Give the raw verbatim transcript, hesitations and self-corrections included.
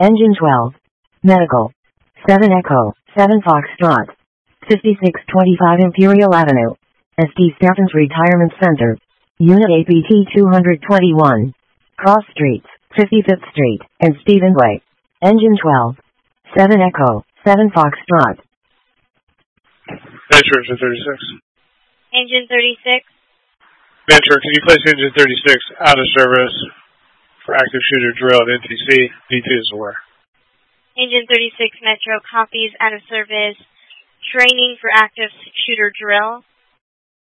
Engine twelve. Medical. seven Echo, seven Foxtrot. fifty-six twenty-five Imperial Avenue. S D Stephens Retirement Center. Unit A P T two twenty-one. Cross Streets, fifty-fifth Street, and Stevens Way. Engine twelve. seven Echo, seven Foxtrot. Metro, Engine thirty-six. Engine thirty-six. Metro, can you place Engine thirty-six out of service for active shooter drill at N T C? V two is aware. Engine thirty-six Metro copies out of service. Training for active shooter drill.